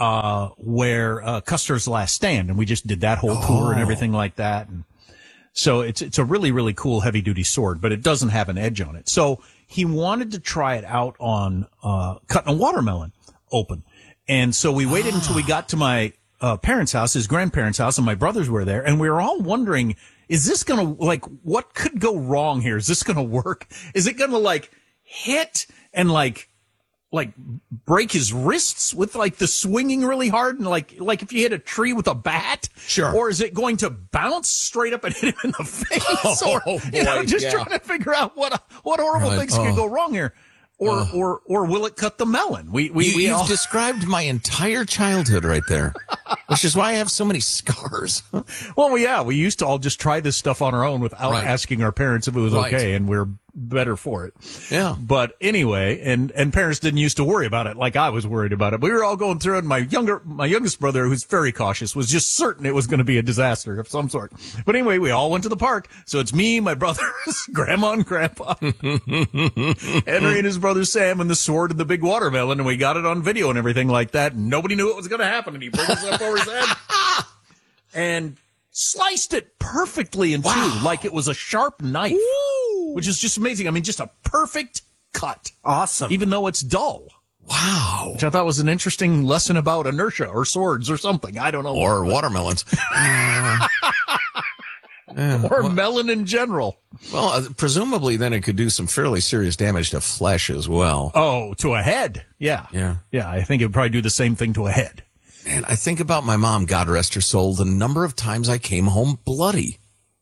where Custer's Last Stand, and we just did that whole tour and everything like that. And so it's a really, really cool heavy-duty sword, but it doesn't have an edge on it. So he wanted to try it out on cutting a watermelon open. And so we waited until we got to my parents' house, his grandparents' house, and my brothers were there, and we were all wondering, is this going to, like, what could go wrong here? Is this going to work? Is it going to, like, hit and, like break his wrists with, like, the swinging really hard and, like if you hit a tree with a bat? Sure. Or is it going to bounce straight up and hit him in the face? Trying to figure out what horrible things could go wrong here. Or will it cut the melon? You've described my entire childhood right there, which is why I have so many scars. Well, yeah, we used to all just try this stuff on our own without asking our parents if it was okay, and we're better for it. Yeah. But anyway, and parents didn't used to worry about it like I was worried about it. We were all going through it. My youngest brother, who's very cautious, was just certain it was going to be a disaster of some sort. But anyway, we all went to the park. So it's me, my brothers, Grandma and Grandpa, Henry and his brother Sam, and the sword and the big watermelon, and we got it on video and everything like that. And nobody knew it was going to happen, and he brings it up over his head and sliced it perfectly in two, like it was a sharp knife. Woo! Which is just amazing. I mean, just a perfect cut. Awesome. Even though it's dull. Wow. Which I thought was an interesting lesson about inertia or swords or something. I don't know. Or watermelons. Or melon in general. Well, presumably then it could do some fairly serious damage to flesh as well. Oh, to a head. Yeah. Yeah. Yeah, I think it would probably do the same thing to a head. And I think about my mom, God rest her soul, the number of times I came home bloody.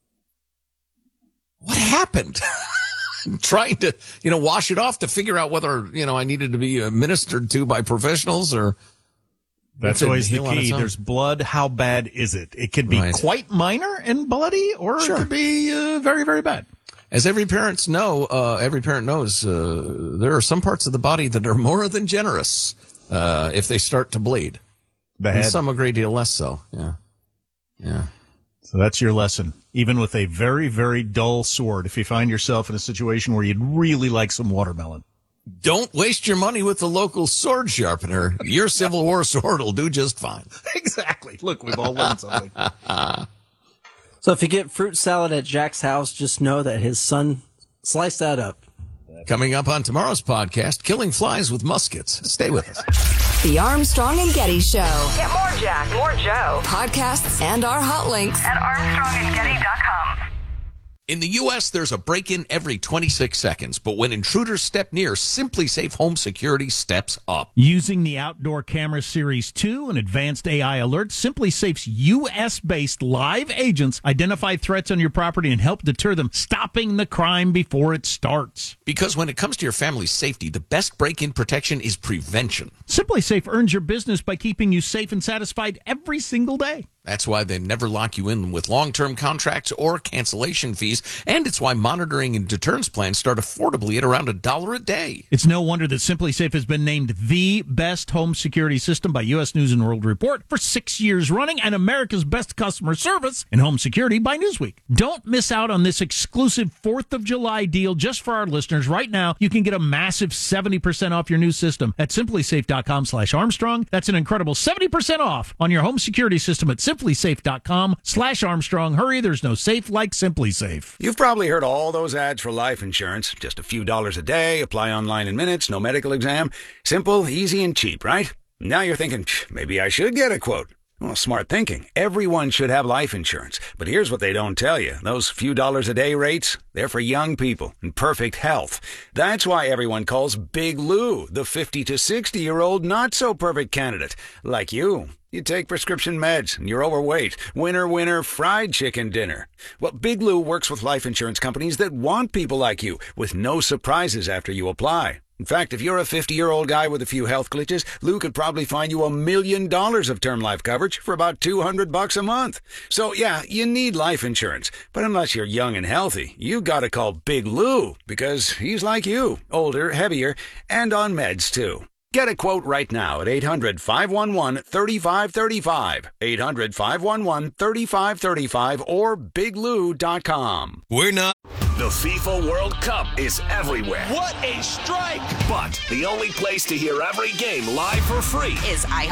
What happened? Trying to, wash it off to figure out whether, I needed to be ministered to by professionals or... That's always the key. There's blood. How bad is it? It could be quite minor and bloody, or it could be very, very bad. As every parent knows, there are some parts of the body that are more than generous if they start to bleed. And some a great deal less so. Yeah. Yeah. So that's your lesson. Even with a very, very dull sword, if you find yourself in a situation where you'd really like some watermelon, don't waste your money with the local sword sharpener. Your Civil War sword will do just fine. Exactly. Look, we've all learned something. So if you get fruit salad at Jack's house, just know that his son sliced that up. Coming up on tomorrow's podcast, Killing Flies with Muskets. Stay with us. The Armstrong and Getty Show. Get more Jack, more Joe. Podcasts and our hot links at ArmstrongandGetty.com. In the U.S., there's a break-in every 26 seconds, but when intruders step near, Simply Safe Home Security steps up. Using the Outdoor Camera Series 2 and advanced AI alerts, Simply Safe's U.S.-based live agents identify threats on your property and help deter them, stopping the crime before it starts. Because when it comes to your family's safety, the best break-in protection is prevention. Simply Safe earns your business by keeping you safe and satisfied every single day. That's why they never lock you in with long-term contracts or cancellation fees, and it's why monitoring and deterrence plans start affordably at around $1 a day. It's no wonder that Simply Safe has been named the best home security system by U.S. News & World Report for 6 years running and America's best customer service in home security by Newsweek. Don't miss out on this exclusive 4th of July deal just for our listeners. Right now, you can get a massive 70% off your new system at simplysafe.com/Armstrong. That's an incredible 70% off on your home security system at simplysafe.com/Armstrong. Hurry, there's no safe like Simply Safe. You've probably heard all those ads for life insurance. Just a few dollars a day, apply online in minutes, no medical exam. Simple, easy, and cheap, right? Now you're thinking, maybe I should get a quote. Well, smart thinking. Everyone should have life insurance. But here's what they don't tell you. Those few dollars a day rates, they're for young people in perfect health. That's why everyone calls Big Lou the 50 to 60-year-old not-so-perfect candidate. Like you. You take prescription meds and you're overweight. Winner, winner, fried chicken dinner. Well, Big Lou works with life insurance companies that want people like you with no surprises after you apply. In fact, if you're a 50-year-old guy with a few health glitches, Lou could probably find you $1 million of term life coverage for about $200 a month. So, yeah, you need life insurance. But unless you're young and healthy, you gotta call Big Lou because he's like you, older, heavier, and on meds, too. Get a quote right now at 800-511-3535, 800-511-3535, or biglou.com. We're not. The FIFA World Cup is everywhere. What a strike! But the only place to hear every game live for free is